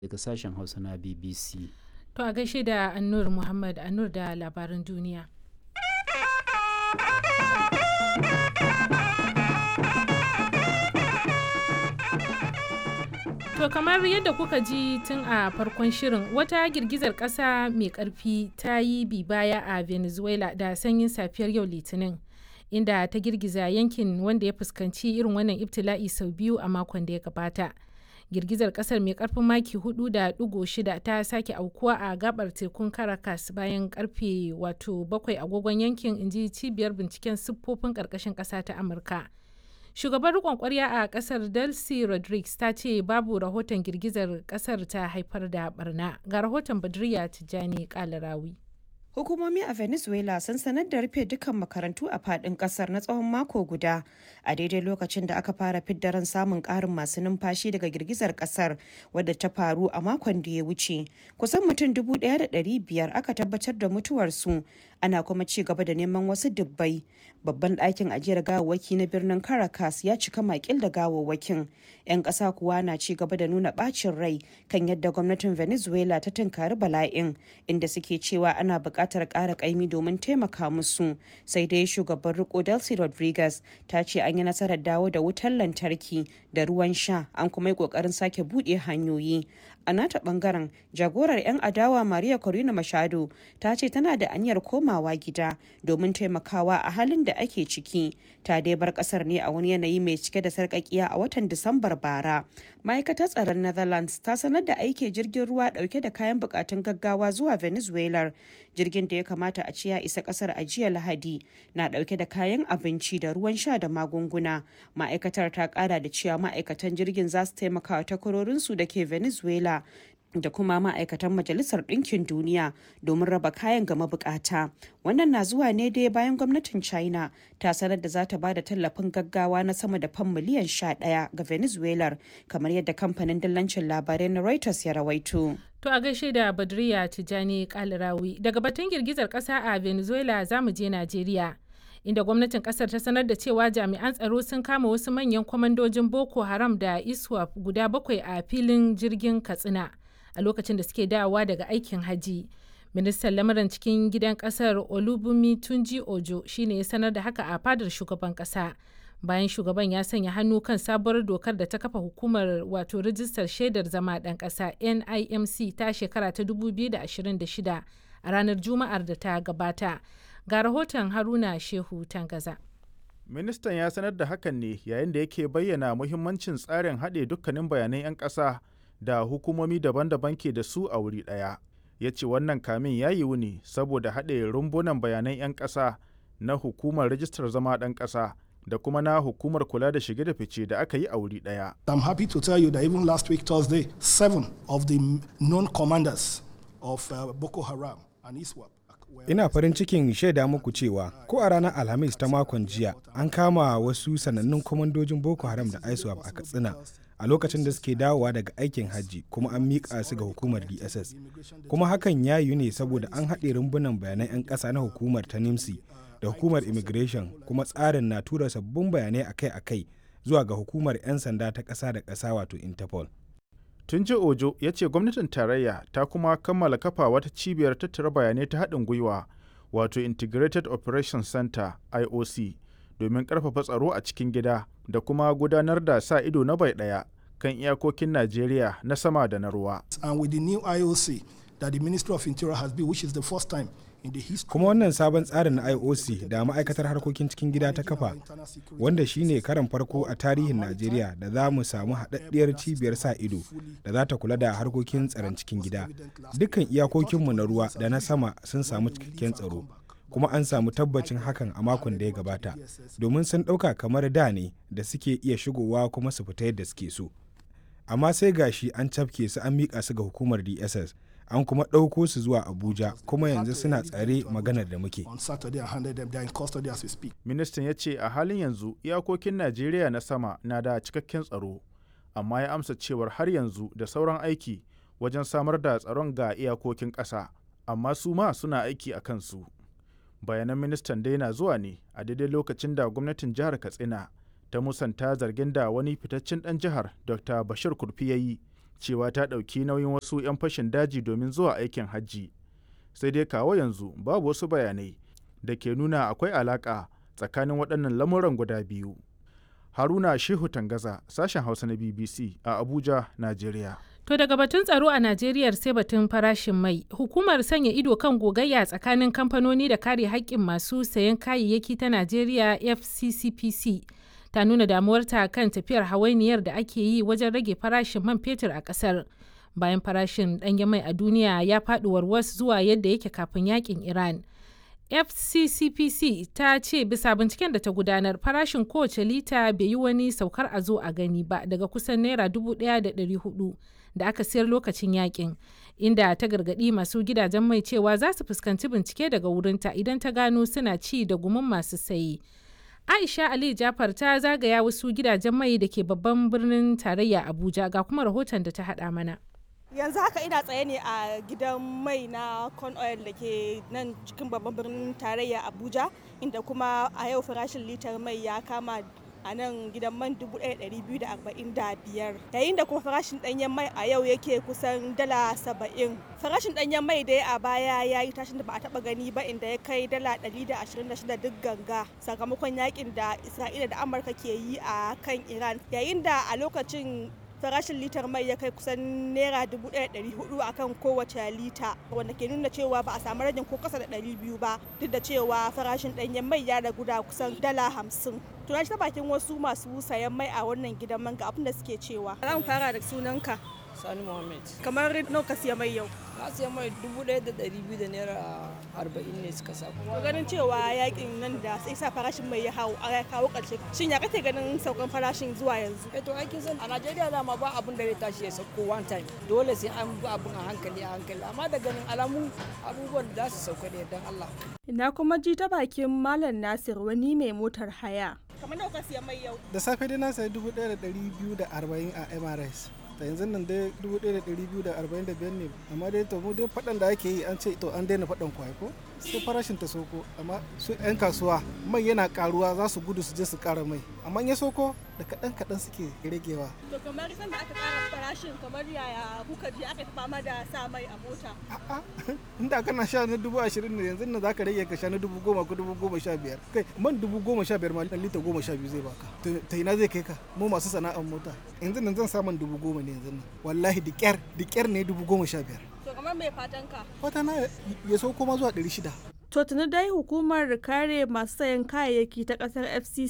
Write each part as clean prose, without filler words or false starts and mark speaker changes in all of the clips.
Speaker 1: daga sashen Hausa na BBC.
Speaker 2: To a gaishe da Annur Muhammad Annur da labaran duniya. To kamar yadda kuka ji tun a farkon shirin, wata girgizar ƙasa mai ƙarfi ta yi bi baya a Venezuela da sanyin safiyar yau Litinin, inda ta girgiza yankin wanda ya fuskanci irin wannan ibtila'i sau biyu a makon da ya gabata. Girgizar ƙasar mai ƙarfin maki 4.6 ta sake aukuwa a gabar tekun Caracas bayan karfe 7 agogon yankin, inji cibiyar binciken siffofin ƙarƙashin ƙasa ta Amurka. Shugaban riƙon ƙwarya a ƙasar Delcy Rodriguez ta ce babu rahoton girgizar ƙasar ta haifar da barna. Ga rahoton Badriya Tijjani Kalarawi.
Speaker 3: Hukumomi a Venezuela sun sanar da rufe dukkan makarantu a fadin kasar na tsawon mako guda a daidai lokacin da aka fara fiddaran samun karin masu numfashi daga girgizar kasar wadda ta faru a makon da ya wuce. Kusan mutum 1,500 aka tabbatar da mutuwarsu, ana kuma ci gaba da neman wasu dubbai. Babban ɗakin ajiyar gawawwaki na birnin Caracas ya cika makil da gawawwakin. 'Yan ƙasa kuwa na ci gaba da nuna ɓacin rai kan yadda gwamnatin Venezuela ta tunkari bala'in, inda suke cewa ana buƙatar ƙara ƙaimi domin taimaka musu. Sai dai shugaban riko Delcy Rodriguez ta ce an yi nasarar dawo da wutar lantarki da ruwan sha, an kuma yi ƙoƙarin sake buɗe hanyoyi. A nata ɓangaren, jagorar 'yan adawa Maria Corina Machado ta ce tana da aniyar komawa gida domin taimakawa a halin da ake ciki. Ta dai bar ƙasar ne a wani yanayi mai cike da sarƙaƙiya a watan Disambar bara. Ma'aikatar tsaron Netherlands ta sanar da aike jirgin ruwa ɗauke da kayan buƙatun gaggawa zuwa Venezuela. Jirgin da ya kamata a ce ya isa ƙasar a jiya Lahadi na ɗauke da kayan abinci da ruwan sha da magunguna. Ma'aikatar ta ƙara da cewa ma'aikatan jirgin za su taimaka wa takwarorinsu da ke Venezuela da kuma ma'aikatan Majalisar Ɗinkin Duniya domin raba kayan ga mabukata. Wannan na zuwa ne dai bayan gwamnatin China ta sanar da za ta ba da tallafin gaggawa na sama da fam miliyan 11 ga Venezuela, kamar yadda kamfanin dillancin labarai na Reuters ya rawaito.
Speaker 2: To a gaishe da Badriya Tijjani Kalarawi. Daga batun girgizar ƙasa a Venezuela za mu je Najeriya, inda gwamnatin ƙasar ta sanar da cewa jami'an tsaro sun kama wasu manyan kwamandojin Boko Haram da ISWAP guda 7 a filin jirgin Katsina a lokacin da suke dawowa daga aikin haji. Ministan lamarin cikin gidan kasar Olubunmi Tunji Ojo shine ya sanar da haka a fadar shugaban kasa, bayan shugaban ya sanya hannu kan sabuwar dokar da ta kafa hukumar rijistar shaidar zama ɗan ƙasa NIMC ta shekara ta 2026 a ranar Juma'ar da ta gabata. Ga rahoton Haruna Shehu Tangaza.
Speaker 4: Ministan ya sanar da hakan ne yayin da yake bayyana muhimmancin tsarin haɗe dukkanin bayanan 'yan ƙasa da hukumomi daban-daban ke da su a wuri ɗaya. Ya ce wannan kamin ya yiwu ne saboda haɗe rumbunan bayanan 'yan ƙasa na hukumar rajistar zama ɗan ƙasa da kuma na hukumar kula da shige da fice da aka yi a wuri ɗaya.
Speaker 5: I'm happy to tell you that even last week Thursday, 7 of the known commanders of Boko Haram and ISWAP.
Speaker 6: Ina farin cikin shaida muku cewa ko a ranar Alhamis ta makon jiya an kama wasu sanannun kwamandojin Boko Haram da ISWAP a Katsina a lokacin da suke dawowa daga aikin hajji, kuma an miƙa su ga hukumar DSS. Kuma hakan ya yi ne saboda an haɗe rumbunan bayanan 'yan ƙasa na hukumar ta NIMSI da hukumar Immigration, kuma tsarin na tura sabbin bayanai akai-akai zuwa ga hukumar 'yan sanda ta ƙasa da ƙasa wato Interpol.
Speaker 4: Tunji Ojo ya ce gwamnatin tarayya ta kuma kammala kafa wata cibiyar tattara bayanai ta haɗin gwiwa wato Integrated Operations Center IOC domin ƙarfafa tsaro a cikin gida da kuma gudanar da sa ido na bai ɗaya kan iyakokin Najeriya na sama da na ruwa.
Speaker 5: And with the new IOC that the Ministry of Interior has built, which is the first time in the history.
Speaker 6: Kuma wannan sabon tsarin na IOC da ma'aikatar harkokin cikin gida ta kafa, wanda shine karan farko a tarihin Najeriya da za mu samu haɗaɗɗiyar cibiyar sa ido da za ta kula da harkokin tsaron cikin gida. Dukkan iyakokinmu na ruwa da na sama sun samu cikakken tsaro, kuma an samu tabbacin hakan a makon da ya gabata, domin sun ɗauka kamar da ne da suke iya shigowa kuma su fita yadda suke so. Amma sai gashi an cafke su an miƙa su ga hukumar DSS, an kuma ɗauko su zuwa Abuja, kuma yanzu suna tsare maganar da muke.
Speaker 4: Ministan ya ce a halin yanzu iyakokin Najeriya na sama na da cikakken tsaro, amma ya amsa cewar har yanzu da sauran aiki wajen samar da tsaron ga iyakokin ƙasa, amma su ma suna aiki a kansu. Bayanan ministan dai na zuwa ne a daidai lokacin da gwamnatin jihar Katsina ta musanta zargin da wani fitaccen ɗan jihar Dr. Bashir Kurfi ya yi cewa ta ɗauki nauyin wasu 'yan fashin daji domin zuwa aikin hajji. Sai dai kawo yanzu babu wasu bayanai da ke nuna akwai alaƙa tsakanin waɗannan lamuran guda biyu. Haruna Shehu Tangaza, sashen Hausa na BBC a Abuja, Najeriya.
Speaker 2: To daga batun tsaro a Najeriya sai batun farashin mai. Hukumar sanya ido kan gogayya tsakanin kamfanoni da kare haƙƙin masu sayan kayayyaki ta Najeriya FCCPC ta nuna damuwarta kan tafiyar hawainiyar da ake yi wajen rage farashin man fetur a ƙasar. Bayan farashin ɗanyen mai a duniya ya faɗi warwas zuwa yadda yake kafin yaƙin Iran. FCCPC ta ce bisa binciken da ta gudanar farashin kowace lita bai yi wani saukar a zo a gani ba daga kusan naira 1,400 da aka sayar lokacin yakin, inda ta gargadi masu gidajen mai cewa za su fuskanci bincike daga wurinta idan ta gano suna ci da gumin masu sayi. Aisha Ali Jafar ta zagaya wasu gidajen mai da ke babban birnin tarayya Abuja ga kuma rahoton da ta haɗa mana.
Speaker 7: Yanzu haka ina tsaye ne a gidan mai na Con Oil da ke nan cikin babban birnin tarayya Abuja, inda kuma a yau farashin litar mai ya kama a nan gidan man 1,245, yayin da kuma farashin ɗanyen mai a yau yake kusan dala 70. Farashin ɗanyen mai dai a baya ya yi tashin da ba a taɓa gani ba, inda ya kai dala 126 duk ganga sakamakon yakin da Isra'ila da Amurka ke yi a kan Iran, yayin da a lokacin farashin litar mai ya kai kusan naira 1,400 akan kowace lita, wanda ke nuna cewa ba a samu rajin ko kasa da 200 ba, duk da cewa farashin ɗanyen mai ya ragu da kusan dala 50. Tuna ta bakin wasu masu sayan mai a wannan gidan man ga abin da suke cewa. Za mu fara da sunanka.
Speaker 8: Sani Muhammad.
Speaker 7: Kamar nawa ka siya mai yau?
Speaker 8: Na siya mai 1,200 da naira 40 ne suka sa.
Speaker 7: To ganin cewa yakin nan da sai sa farashin mai ya kawo ƙarshe. Shin ya kake ganin saukan farashin zuwa yanzu?
Speaker 8: To aikin san a Najeriya dama ba abin da zai tashi ya sauko one time. Dole sai an bi abin a hankali. Amma da ganin alamu abubuwan da za su sauka da yardan Allah.
Speaker 7: Ina kuma ji ta bakin Malam Nasir, wani mai motar haya. Kamar nawa ka siya mai yau?
Speaker 9: Da safe dai na sayi 1,240 a MRS. Da yanzu nan dai 1,245 ne, amma dai to mu dai faɗan da ake yi an ce to an daina faɗan kwai ko sai farashin ta soko, amma su 'yan kasuwa mai yana karuwa za su gudu su je su ƙara mai, amma ya soko da kaɗan suke ragewa.
Speaker 7: To kamar sanda aka ƙara farashin kamar yaya kuka je aka fama da sa mai a mota?
Speaker 9: A'a, inda kana sha na 20,000 ne, yanzu nan za ka rage ka sha na 10,000 ko 15,000. Kai man 15,000 ma lita 12 zai baka. Ta ina zai kai ka? Mu masu sana'ar mota. Yanzu nan zan samun 10,000 ne yanzu nan. Wallahi da ƙyar ne 15,000.
Speaker 7: To kamar mai fatan ka?
Speaker 9: Fata na ya sauko ma zuwa 600.
Speaker 7: To tuni dai hukumar kare masu sayan kayayyaki ta kasar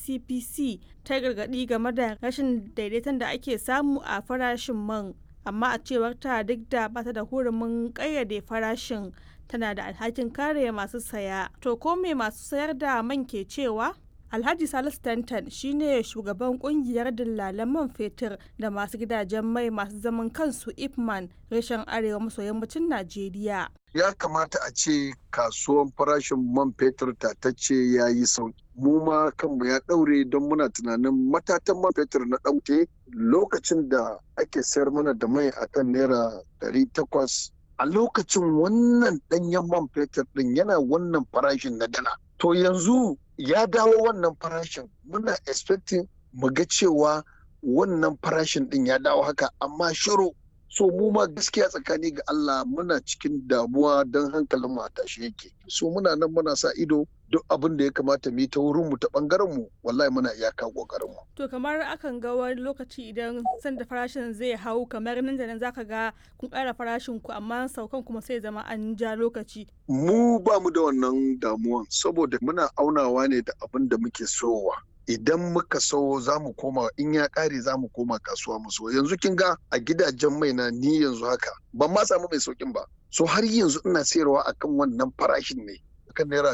Speaker 7: FCCPC ta gargadi game da rashin daidaiton da ake samu a farashin man, amma a cewar ta duk da bata da hurumin kayyade farashin, tana da alhakin kare masu saya. To ko me masu sayar da man ke cewa? Alhaji Salisu Tantan shine shugaban kungiyar dillalan man fetur da masu gidajen mai masu zaman kansu Ipman reshen arewa maso yammacin Najeriya.
Speaker 10: Ya kamata a ce kasuwan farashin man fetur tatacce ya yi sauki. Mu ma kanmu ya ɗaure don muna tunanin matatan man fetur na ɗauke lokacin da ake sayar mana da mai akan naira 800. A lokacin wannan ɗanyen man fetur ɗin yana wannan farashin na dala. To yanzu ya dawo wannan farashin, muna expecting mu ga cewa wannan farashin din ya dawo haka, amma shiru. So mu ma gaskiya tsakani ga Allah muna cikin damuwa don hankalin mu a tashi yake. So muna nan muna sa ido duk abin da ya kamata mu yi ta wurin mu ta bangaren mu, wallahi muna iyaka kokarin mu.
Speaker 7: To kamar akan ga wani lokaci idan sanda farashin zai hau, kamar nan da nan zaka ga kun ƙara farashin ku, amma saukan kuma sai zama an ja lokaci.
Speaker 10: Mu ba mu da wannan damuwan saboda muna aunawa ne da abin da muke sowa. Idan muka so za mu koma, in ya ƙare za mu koma kasuwa mu so. Yanzu kin ga a gidajen mai na ni yanzu haka ban ma samu mai saukin ba. So har yanzu ina sayarwa akan wannan farashin ne, akan naira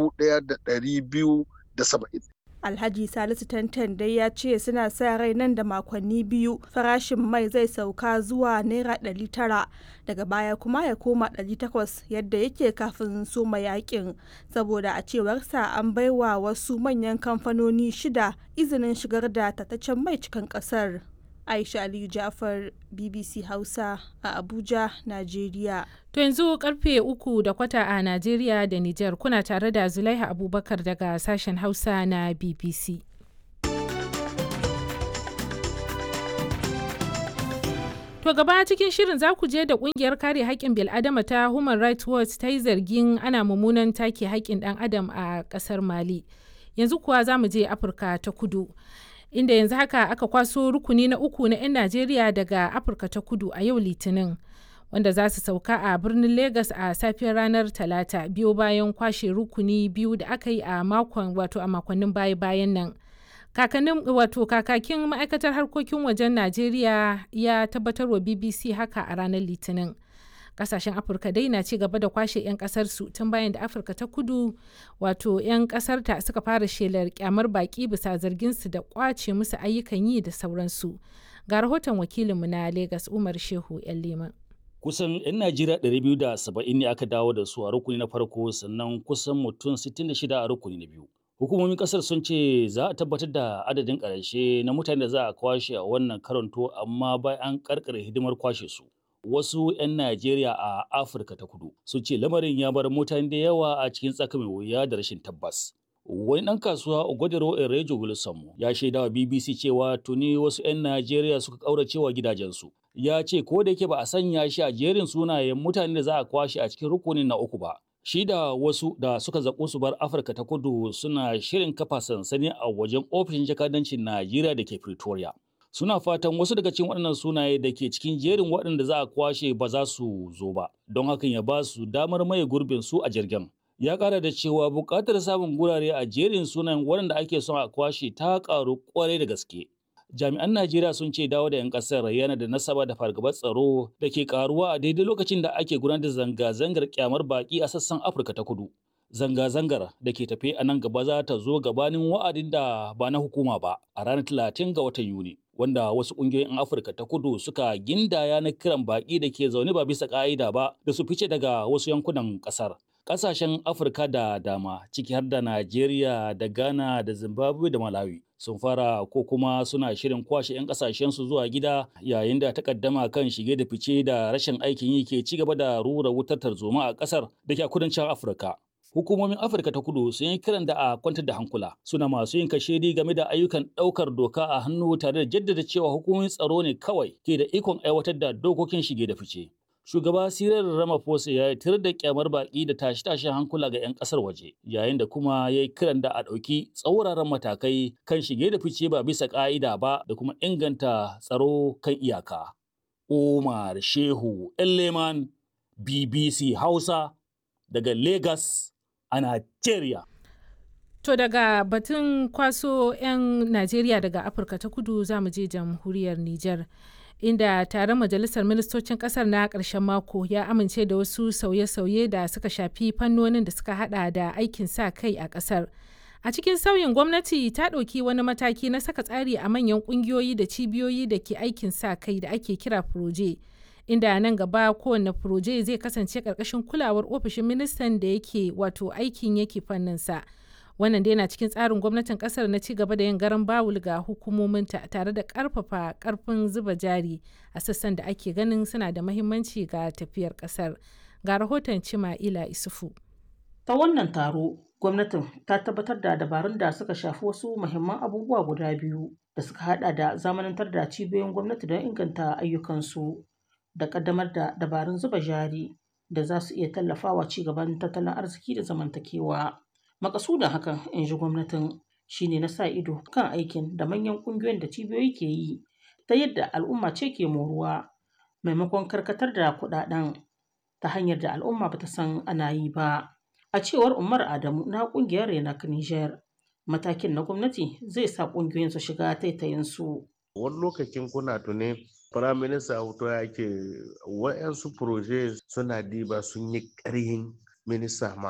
Speaker 10: 1,270.
Speaker 7: Alhaji Salisu Tantan dai ya ce suna sa rai nan da makonni biyu farashin mai zai sauka zuwa naira 900, daga baya kuma ya koma 800 yadda yake kafin soma yakin, saboda a cewarsa an baiwa wasu manyan kamfanoni 6 izinin shigar da tataccen mai cikin kasar. Aisha Aliyu Jafar, BBC Hausa a Abuja, Najeriya.
Speaker 2: To yanzu karfe 3:15 a Najeriya da Nijar, kuna tare da Zulaiha Abubakar daga sashen Hausa na BBC. To gaba cikin shirin za ku je da kungiyar kare haƙƙin bil'adama ta Human Rights Watch ta yi zargin ana mummunan take haƙƙin ɗan adam a ƙasar Mali. Yanzu kuwa za mu je Afirka ta Kudu, inda yanzu haka aka kwaso rukuni na 3 na 'yan Najeriya daga Afirka ta Kudu a yau Litinin, wanda za su sauka a birnin Legas a safiyar ranar Talata biyo bayan kwashe rukuni 2 da aka yi a makonnin baya-bayan nan. Kakakin ma'aikatar harkokin wajen Najeriya ya tabbatar wa BBC haka a ranar Litinin. Kasashen Afirka dai na ci gaba da kwashe 'yan kasarsu tun bayan da Afirka ta Kudu 'yan kasarta suka fara shelar kyamar baki bisa zarginsu da kwace musu ayyukan yi da sauransu. Ga rahoton wakilinmu na Legas Umar Shehu 'yan Liman.
Speaker 11: Kusan 'yan Najeriya 270 ne aka dawo da su a rukuni na farko, sannan kusan mutum 66 a rukuni na biyu. Hukumomin kasar sun ce za a tabbatar da adadin ƙarshe na mutane da za a kwashe a wannan karanto, amma bayan an karkare hidimar kwashe su. Wasu 'yan Najeriya a Afirka ta Kudu sun ce lamarin ya bar mutane da yawa a cikin tsaka mai wuya da rashin tabbas. Wani ɗan kasuwa Ogodero Erejo Wilson ya shaida wa BBC cewa tuni wasu 'yan Najeriya suka ƙauracewa gidajensu. Ya ce ko da yake ba a sanya shi a jerin sunayen mutane da za a kwashe a cikin rukunin na 3 ba. Shi da wasu da suka zaƙo su bar Afirka ta Kudu suna shirin kafa sansani a wajen ofishin jakadancin Najeriya da ke Pretoria. Suna fatan wasu daga cikin waɗannan sunaye da ke cikin jerin waɗanda za a kwashe ba za su zo ba, don hakan ya ba su damar maye gurbin su a jirgin. Ya ƙara da cewa buƙatar samun gurare a jerin sunayen waɗanda ake son a kwashe ta ƙaru ƙwarai da gaske. Jami'an Najeriya sun ce dawo da 'yan ƙasar yana da nasaba da fargabar tsaro da ke ƙaruwa a daidai lokacin da ake gudanar da zanga-zangar kyamar baƙi a sassan Afirka ta Kudu. Zanga-zangar da ke tafe a nan gaba za ta zo gabanin wa'adin da ba na hukuma ba a ranar 30 ga watan Yuni, wanda wasu ƙungiyoyin Afirka ta Kudu suka gindaya na kiran baƙi da ke zaune ba bisa ƙa'ida ba da su fice daga wasu yankunan ƙasar. Ƙasashen Afirka da dama, ciki har da Najeriya da Ghana da Zimbabwe da Malawi, sun fara ko kuma suna shirin kwashe 'yan ƙasashensu zuwa gida, yayin da takaddama kan shige da fice da rashin aikin yi ke ci gaba da rura wutar tarzoma a ƙasar da ke a kudancin Afirka. Hukumomin Afirka ta Kudu sun yi kiran da a kwantar da hankula, suna masu yin kashedi game da ayyukan ɗaukar doka a hannu tare da jaddada cewa hukumomin tsaro ne kawai ke da ikon aiwatar da dokokin shige da fice. Shugaba Cyril Ramaphosa ya yi tir da kyamar baƙi da tashe-tashen hankula ga 'yan ƙasar waje, yayin da kuma ya yi kiran da a ɗauki tsauraran matakai kan shige da fice ba bisa ƙa'ida ba da kuma inganta tsaro kan iyaka. Umar Shehu Leman, BBC Hausa, daga Lagos a Najeriya.
Speaker 2: To daga batun kwaso 'yan Najeriya daga Afirka ta Kudu za mu je jamhuriyar Nijar. Inda taron majalisar ministocin kasar na ƙarshen mako ya amince da wasu sauye-sauye da suka shafi fannonin da suka hada da aikin sa kai a ƙasar. A cikin sauyin, gwamnati ta ɗauki wani mataki na saka tsari a manyan ƙungiyoyi da cibiyoyi da ke aikin sa kai da ake kira furoje, inda nan gaba kowane furoje zai kasance ƙarƙashin kulawar ofishin ministan da aikin yake fanninsa. Wannan dai yana cikin tsarin gwamnatin kasar na ci gaba da yin garan bawul ga hukumominta tare da karfafa karfin zuba jari a sassan da ake ganin suna da mahimmanci ga tafiyar kasar. Ga rahoton Cima'ila Isufu.
Speaker 12: Ta wannan taro, gwamnatin ta tabbatar da dabarun da suka shafi wasu muhimman abubuwa guda 2 da suka hada da zamanantar da cibiyoyin gwamnati don inganta ayyukansu da kaddamar da dabarun zuba jari da za su iya tallafawa ci gaban tattalin arziki da zamantakewa. Makasudin hakan, in ji gwamnatin, shine na sa ido kan aikin da manyan ƙungiyoyin da cibiyoyi ke yi ta yadda al'umma ce ke moruwa maimakon karkatar da kuɗaɗen ta hanyar da al'umma bata san ana yi ba. A cewar Umar Adamu na ƙungiyar Renak Niger, matakin na gwamnati zai sa ƙungiyoyin su shiga taitayinsu.
Speaker 13: Wani lokacin kuna tuni Prime Minister hoto ya ke wa'yansu proje suna diba sun yi ƙarhin minista ma